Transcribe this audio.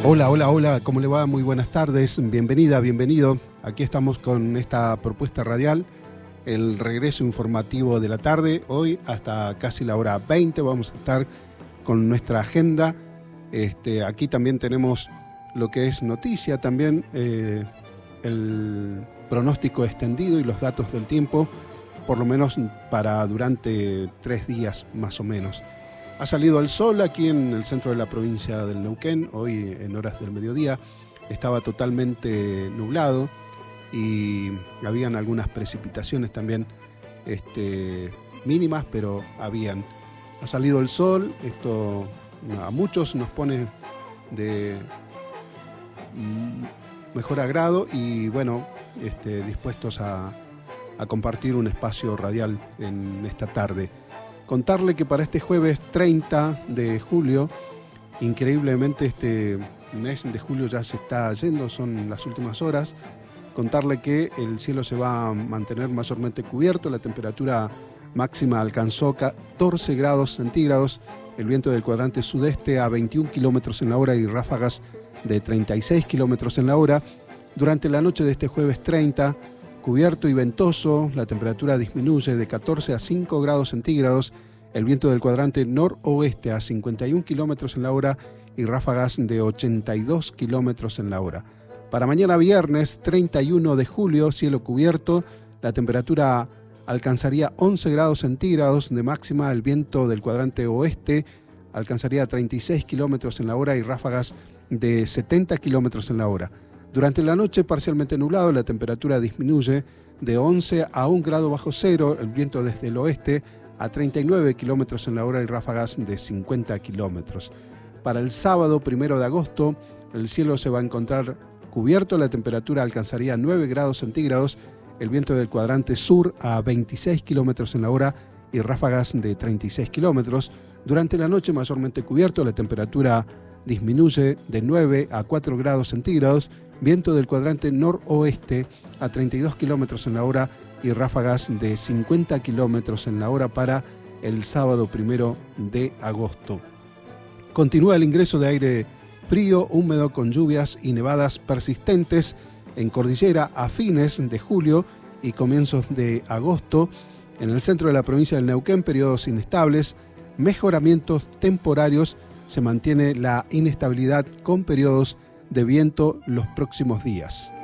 Hola, hola, hola, ¿cómo le va? Muy buenas tardes, bienvenida, bienvenido. Aquí estamos con esta propuesta radial, el regreso informativo de la tarde. Hoy hasta casi la hora 20 vamos a estar con nuestra agenda. Aquí también tenemos lo que es noticia, también el pronóstico extendido y los datos del tiempo, por lo menos para durante 3 días más o menos. Ha salido el sol aquí en el centro de la provincia del Neuquén, hoy en horas del mediodía. Estaba totalmente nublado y habían algunas precipitaciones también mínimas, pero habían. Ha salido el sol, esto a muchos nos pone de mejor agrado y bueno, dispuestos a compartir un espacio radial en esta tarde. Contarle que para este jueves 30 de julio, increíblemente este mes de julio ya se está yendo, son las últimas horas. Contarle que el cielo se va a mantener mayormente cubierto, la temperatura máxima alcanzó 14 grados centígrados, el viento del cuadrante sudeste a 21 kilómetros en la hora y ráfagas de 36 kilómetros en la hora. Durante la noche de este jueves 30, cubierto y ventoso, la temperatura disminuye de 14 a 5 grados centígrados, el viento del cuadrante noroeste a 51 kilómetros en la hora y ráfagas de 82 kilómetros en la hora. Para mañana viernes 31 de julio, cielo cubierto, la temperatura alcanzaría 11 grados centígrados de máxima, el viento del cuadrante oeste alcanzaría 36 kilómetros en la hora y ráfagas de 70 kilómetros en la hora. Durante la noche parcialmente nublado, la temperatura disminuye de 11 a 1 grado bajo cero, el viento desde el oeste a 39 kilómetros en la hora y ráfagas de 50 kilómetros. Para el sábado 1 de agosto, el cielo se va a encontrar cubierto, la temperatura alcanzaría 9 grados centígrados, el viento del cuadrante sur a 26 kilómetros en la hora y ráfagas de 36 kilómetros. Durante la noche mayormente cubierto, la temperatura disminuye de 9 a 4 grados centígrados, viento del cuadrante noroeste a 32 kilómetros en la hora y ráfagas de 50 kilómetros en la hora para el sábado 1 de agosto. Continúa el ingreso de aire frío, húmedo con lluvias y nevadas persistentes en cordillera a fines de julio y comienzos de agosto. En el centro de la provincia del Neuquén, periodos inestables, mejoramientos temporarios, se mantiene la inestabilidad con periodos de viento los próximos días.